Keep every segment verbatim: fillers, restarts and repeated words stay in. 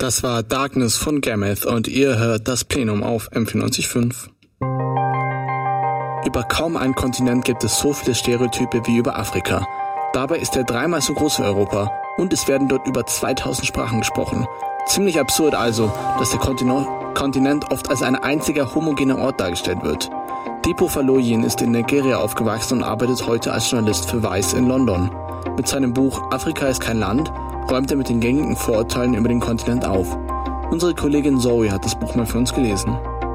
Das war Darkness von Gameth und ihr hört das Plenum auf M vierundneunzig Komma fünf. Über kaum einen Kontinent gibt es so viele Stereotype wie über Afrika. Dabei ist er dreimal so groß wie Europa und es werden dort über zweitausend Sprachen gesprochen. Ziemlich absurd also, dass der Kontinent oft als ein einziger homogener Ort dargestellt wird. Dipo Faloyin ist in Nigeria aufgewachsen und arbeitet heute als Journalist für Vice in London. Mit seinem Buch Afrika ist kein Land räumt er mit den gängigen Vorurteilen über den Kontinent auf. Unsere Kollegin Zoe hat das Buch mal für uns gelesen.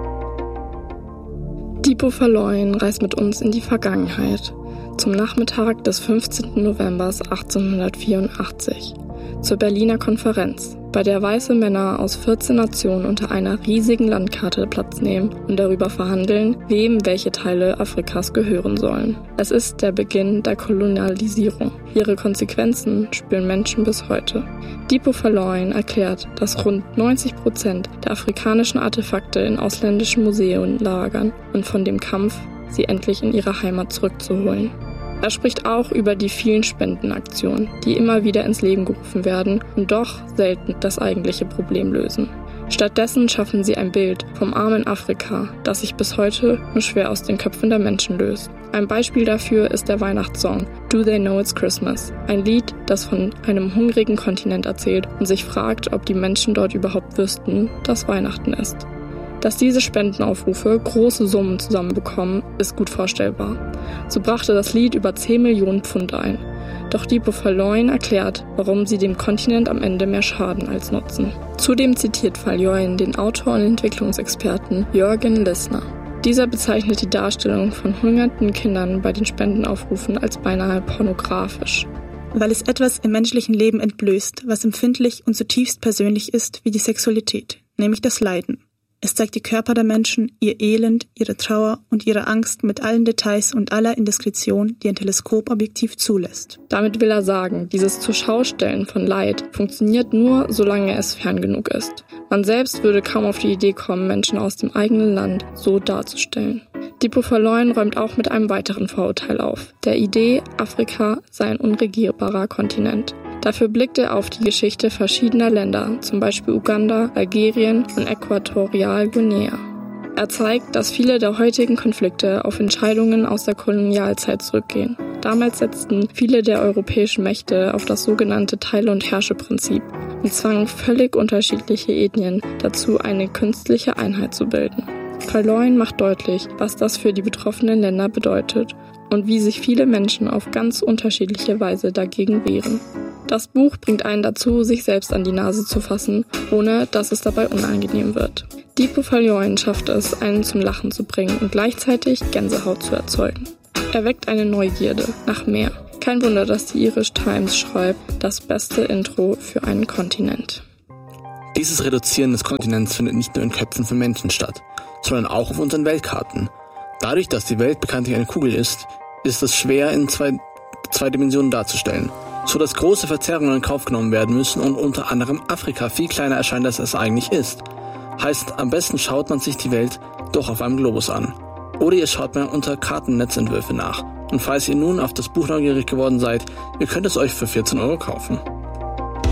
Dipo Faloyin reist mit uns in die Vergangenheit, zum Nachmittag des fünfzehnten November achtzehnhundertvierundachtzig, zur Berliner Konferenz, bei der weiße Männer aus vierzehn Nationen unter einer riesigen Landkarte Platz nehmen und darüber verhandeln, wem welche Teile Afrikas gehören sollen. Es ist der Beginn der Kolonialisierung. Ihre Konsequenzen spüren Menschen bis heute. Dipo Faloyin erklärt, dass rund neunzig Prozent der afrikanischen Artefakte in ausländischen Museen lagern und von dem Kampf, sie endlich in ihre Heimat zurückzuholen. Er spricht auch über die vielen Spendenaktionen, die immer wieder ins Leben gerufen werden und doch selten das eigentliche Problem lösen. Stattdessen schaffen sie ein Bild vom armen Afrika, das sich bis heute nur schwer aus den Köpfen der Menschen löst. Ein Beispiel dafür ist der Weihnachtssong Do They Know It's Christmas? Ein Lied, das von einem hungrigen Kontinent erzählt und sich fragt, ob die Menschen dort überhaupt wüssten, dass Weihnachten ist. Dass diese Spendenaufrufe große Summen zusammenbekommen, ist gut vorstellbar. So brachte das Lied über zehn Millionen Pfund ein. Doch Dipo Faloyin erklärt, warum sie dem Kontinent am Ende mehr schaden als nutzen. Zudem zitiert Faloyin den Autor und Entwicklungsexperten Jürgen Lissner. Dieser bezeichnet die Darstellung von hungernden Kindern bei den Spendenaufrufen als beinahe pornografisch. Weil es etwas im menschlichen Leben entblößt, was empfindlich und zutiefst persönlich ist wie die Sexualität, nämlich das Leiden. Es zeigt die Körper der Menschen, ihr Elend, ihre Trauer und ihre Angst mit allen Details und aller Indiskretion, die ein Teleskopobjektiv zulässt. Damit will er sagen, dieses Zuschaustellen von Leid funktioniert nur, solange es fern genug ist. Man selbst würde kaum auf die Idee kommen, Menschen aus dem eigenen Land so darzustellen. Dipo Faloyin räumt auch mit einem weiteren Vorurteil auf, der Idee, Afrika sei ein unregierbarer Kontinent. Dafür blickt er auf die Geschichte verschiedener Länder, zum Beispiel Uganda, Algerien und Äquatorialguinea. Er zeigt, dass viele der heutigen Konflikte auf Entscheidungen aus der Kolonialzeit zurückgehen. Damals setzten viele der europäischen Mächte auf das sogenannte Teile- und Herrsche-Prinzip und zwangen völlig unterschiedliche Ethnien dazu, eine künstliche Einheit zu bilden. Faloyin macht deutlich, was das für die betroffenen Länder bedeutet und wie sich viele Menschen auf ganz unterschiedliche Weise dagegen wehren. Das Buch bringt einen dazu, sich selbst an die Nase zu fassen, ohne dass es dabei unangenehm wird. Dipo Faloyin schafft es, einen zum Lachen zu bringen und gleichzeitig Gänsehaut zu erzeugen. Er weckt eine Neugierde nach mehr. Kein Wunder, dass die Irish Times schreibt, das beste Intro für einen Kontinent. Dieses Reduzieren des Kontinents findet nicht nur in Köpfen von Menschen statt, sondern auch auf unseren Weltkarten. Dadurch, dass die Welt bekanntlich eine Kugel ist, ist es schwer in zwei, zwei Dimensionen darzustellen, so dass große Verzerrungen in Kauf genommen werden müssen und unter anderem Afrika viel kleiner erscheint, als es eigentlich ist. Heißt, am besten schaut man sich die Welt doch auf einem Globus an. Oder ihr schaut mal unter Kartennetzentwürfe nach. Und falls ihr nun auf das Buch neugierig geworden seid, ihr könnt es euch für vierzehn Euro kaufen.